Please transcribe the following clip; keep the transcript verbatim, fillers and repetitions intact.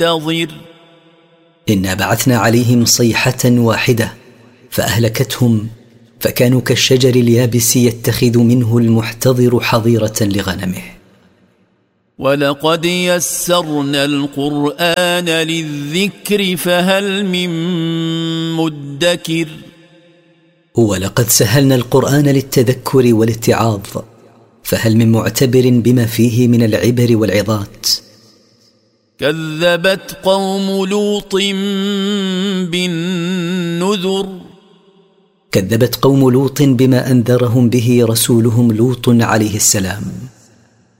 منتظر إنا بعثنا عليهم صيحة واحدة فأهلكتهم، فكانوا كالشجر اليابس يتخذ منه المحتضر حظيرة لغنمه. ولقد يسرنا القرآن للذكر فهل من مدكر ولقد سهلنا القرآن للتذكر والاتعاظ فهل من معتبر بما فيه من العبر والعظات. كذبت قوم لوط بالنذر كذبت قوم لوط بما أنذرهم به رسولهم لوط عليه السلام.